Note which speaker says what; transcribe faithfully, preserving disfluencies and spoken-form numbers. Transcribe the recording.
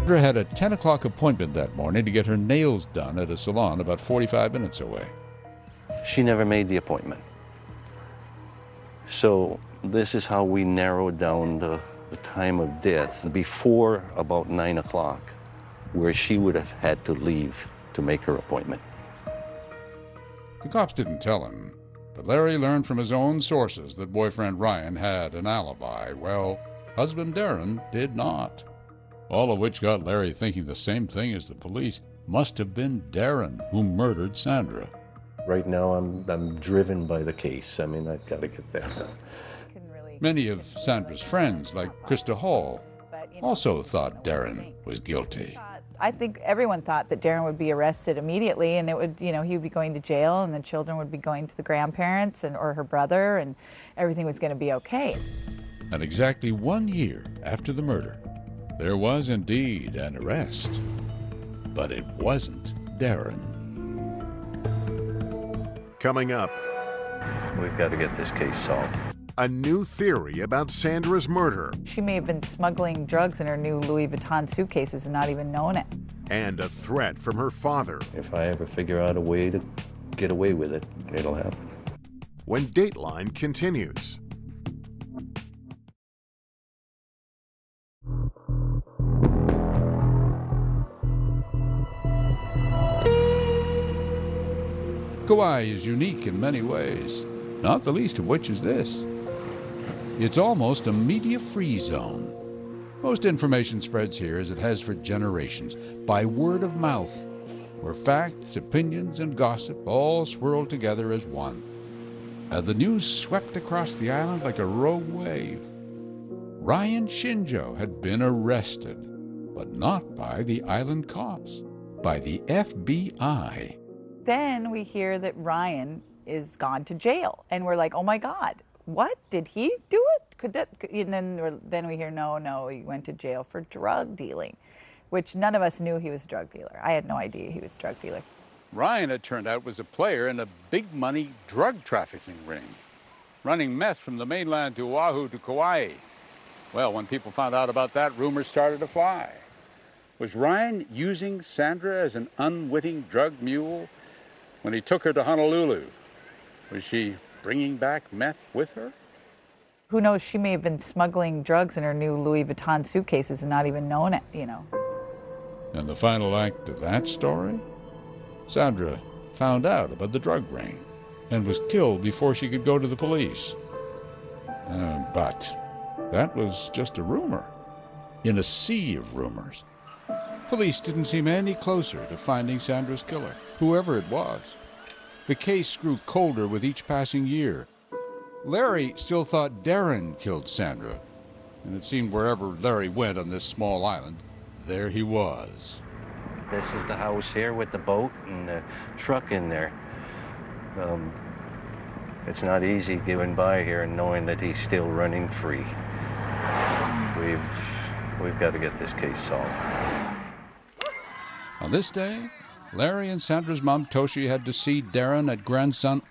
Speaker 1: Sandra had a ten o'clock appointment that morning to get her nails done at a salon about forty-five minutes away.
Speaker 2: She never made the appointment. So this is how we narrowed down the, the time of death before about nine o'clock, where she would have had to leave to make her appointment.
Speaker 1: The cops didn't tell him, but Larry learned from his own sources that boyfriend Ryan had an alibi. Well, husband Darren did not. All of which got Larry thinking the same thing as the police. Must have been Darren who murdered Sandra.
Speaker 2: Right now, I'm, I'm driven by the case. I mean, I've got to get there.
Speaker 1: Many of Sandra's friends, like Krista Hall, also thought Darren was guilty.
Speaker 3: I think everyone thought that Darren would be arrested immediately, and it would, you know, he would be going to jail, and the children would be going to the grandparents and or her brother, and everything was going to be okay.
Speaker 1: And exactly one year after the murder, there was indeed an arrest. But it wasn't Darren.
Speaker 4: Coming up,
Speaker 2: We've got to get this case solved.
Speaker 4: a new theory about Sandra's murder
Speaker 3: She may have been smuggling drugs in her new Louis Vuitton suitcases and not even known it.
Speaker 4: and a threat from her father.
Speaker 2: If I ever figure out a way to get away with it, it'll happen.
Speaker 4: When Dateline continues.
Speaker 1: Kauai is unique in many ways, not the least of which is this. It's almost a media-free zone. Most information spreads here, as it has for generations, by word of mouth, where facts, opinions, and gossip all swirl together as one. And the news swept across the island like a rogue wave. Ryan Shinjo had been arrested, but not by the island cops, by the F B I.
Speaker 3: Then we hear that Ryan is gone to jail, and we're like, oh my God, what? Did he do it? Could that? And then, we're, then we hear, no, no, he went to jail for drug dealing, which none of us knew he was a drug dealer. I had no idea he was a drug dealer.
Speaker 1: Ryan, it turned out, was a player in a big-money drug trafficking ring, running meth from the mainland to Oahu to Kauai. Well, when people found out about that, rumors started to fly. Was Ryan using Sandra as an unwitting drug mule when he took her to Honolulu? Was she bringing back meth with her?
Speaker 3: Who knows, she may have been smuggling drugs in her new Louis Vuitton suitcases and not even known it, you know.
Speaker 1: And the final act of that story? Sandra found out about the drug ring and was killed before she could go to the police. Uh, but that was just a rumor in a sea of rumors. Police didn't seem any closer to finding Sandra's killer, whoever it was. The case grew colder with each passing year. Larry still thought Darren killed Sandra, and it seemed wherever Larry went on this small island, there he was.
Speaker 2: This is the house here with the boat and the truck in there. Um, it's not easy getting by here and knowing that he's still running free. We've, we've got to get this case solved.
Speaker 1: On this day, Larry and Sandra's mom, Toshi, had to see Darren at grandson